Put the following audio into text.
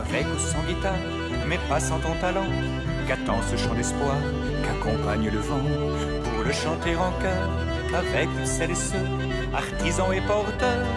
avec ou sans guitare, mais pas sans ton talent. Qu'attend ce chant d'espoir qu'accompagne le vent pour le chanter en chœur avec celles et ceux, artisans et porteurs